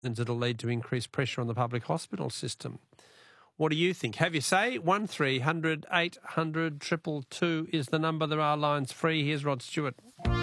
and it'll lead to increased pressure on the public hospital system. What do you think? Have your say. 1300 800 222 is the number. There are lines free. Here's Rod Stewart.